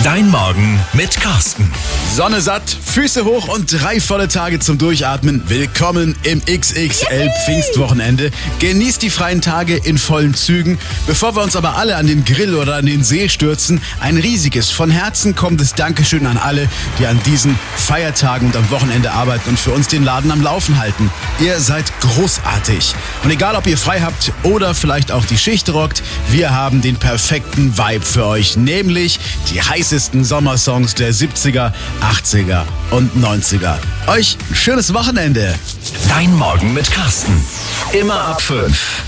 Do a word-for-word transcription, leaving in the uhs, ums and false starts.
Dein Morgen mit Carsten. Sonne satt, Füße hoch und drei volle Tage zum Durchatmen. Willkommen im X X L Pfingstwochenende. Genießt die freien Tage in vollen Zügen. Bevor wir uns aber alle an den Grill oder an den See stürzen, ein riesiges, von Herzen kommendes Dankeschön an alle, die an diesen Feiertagen und am Wochenende arbeiten und für uns den Laden am Laufen halten. Ihr seid großartig. Und egal, ob ihr frei habt oder vielleicht auch die Schicht rockt, wir haben den perfekten Vibe für euch, nämlich die heißesten Sommersongs der siebziger, achtziger und neunziger. Euch ein schönes Wochenende. Dein Morgen mit Carsten. Immer ab fünf.